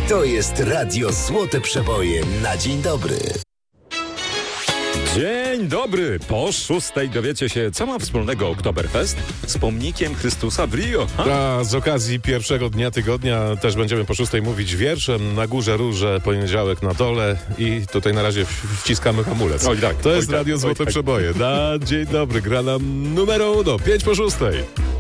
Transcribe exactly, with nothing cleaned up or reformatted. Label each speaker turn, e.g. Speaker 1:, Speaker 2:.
Speaker 1: To jest Radio Złote Przeboje na dzień dobry.
Speaker 2: Dzień dobry! Po szóstej dowiecie się, co ma wspólnego Oktoberfest z pomnikiem Chrystusa w Rio. Ha?
Speaker 3: A z okazji pierwszego dnia tygodnia też będziemy po szóstej mówić wierszem. Na górze róże, poniedziałek na dole i tutaj na razie wciskamy hamulec.
Speaker 2: Oj tak,
Speaker 3: to jest
Speaker 2: oj tak,
Speaker 3: Radio Złote
Speaker 2: oj tak.
Speaker 3: Przeboje. Na dzień dobry, gra nam numer uno, pięć po szóstej.